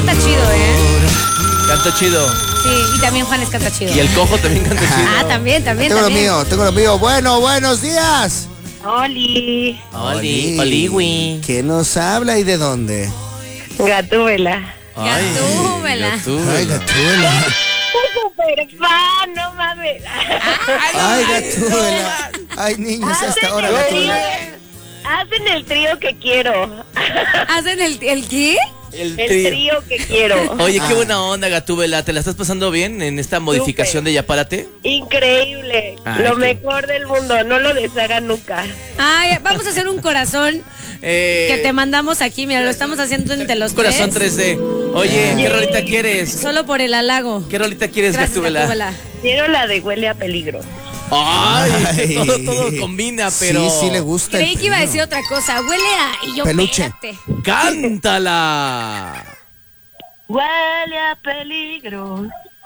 canta chido, ¿eh? Canto chido. Sí, y también Juanes canta chido. Y el cojo también canta chido. Ah, también. Tengo lo mío. Bueno, buenos días. Oli, Oliwi. ¿Quién nos habla y de dónde? Gatúbela. Gatúbela. Ay, Gatúbela. Super fan, no mames. Ay, Gatúbela. Ay, niños, hasta ahora Gatúbela. Hacen el trío que quiero. ¿Hacen el qué? El trío que quiero. Oye, qué buena onda, Gatúbela. ¿Te la estás pasando bien en esta modificación de Ya Párate? Increíble. Ay, Lo qué- mejor del mundo. No lo deshagan nunca. Ay, vamos a hacer un corazón que te mandamos aquí. Mira, lo estamos haciendo entre los Corazón tres. 3D. Oye, ¿qué rolita quieres? Solo por el halago. ¿Qué rolita quieres, Gracias, Gatúbela? Gatúbela. Quiero la de Huele a Peligro. Ay, todo combina, pero... Sí le gusta. Creí que iba a decir otra cosa. Huele a... Y yo, Peluche. espérate. ¡Cántala! Huele a peligro.